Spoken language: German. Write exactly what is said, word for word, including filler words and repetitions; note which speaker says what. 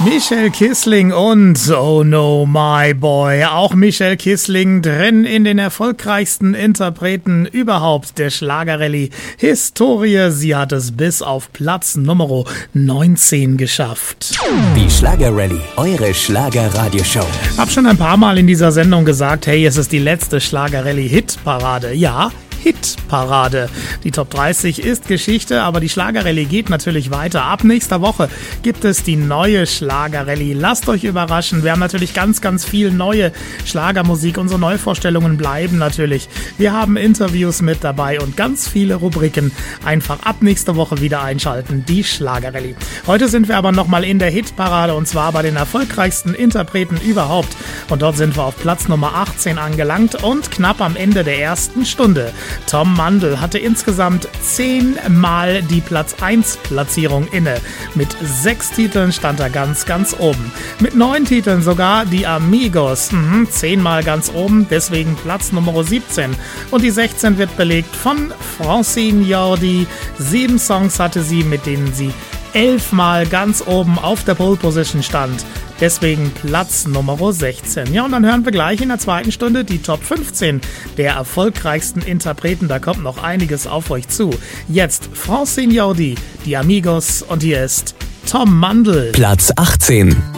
Speaker 1: Michel Kissling und Oh No My Boy. Auch Michel Kissling drin in den erfolgreichsten Interpreten überhaupt der Schlagerrallye-Historie. Sie hat es bis auf Platz Nummer neunzehn geschafft.
Speaker 2: Die Schlagerrallye, eure Schlagerradioshow.
Speaker 1: Hab schon ein paar Mal in dieser Sendung gesagt, hey, es ist die letzte Schlagerrallye-Hitparade. Ja, Hitparade. Die Top dreißig ist Geschichte, aber die Schlagerrallye geht natürlich weiter. Ab nächster Woche gibt es die neue Schlagerrallye. Lasst euch überraschen. Wir haben natürlich ganz, ganz viel neue Schlagermusik. Unsere Neuvorstellungen bleiben natürlich. Wir haben Interviews mit dabei und ganz viele Rubriken. Einfach ab nächster Woche wieder einschalten. Die Schlagerrallye. Heute sind wir aber nochmal in der Hitparade und zwar bei den erfolgreichsten Interpreten überhaupt. Und dort sind wir auf Platz Nummer achtzehn angelangt und knapp am Ende der ersten Stunde. Tom Mandl hatte insgesamt zehnmal die Platz eins Platzierung inne. Mit sechs Titeln stand er ganz, ganz oben. Mit neun Titeln sogar die Amigos. Mhm, zehnmal ganz oben, deswegen Platz Nummer siebzehn. Und die sechzehn wird belegt von Francine Jordi. Sieben Songs hatte sie, mit denen sie elfmal ganz oben auf der Pole Position stand. Deswegen Platz Nummer sechzehn. Ja, und dann hören wir gleich in der zweiten Stunde die Top fünfzehn der erfolgreichsten Interpreten. Da kommt noch einiges auf euch zu. Jetzt Francine Jordi, die Amigos und hier ist Tom Mandl.
Speaker 2: Platz achtzehn.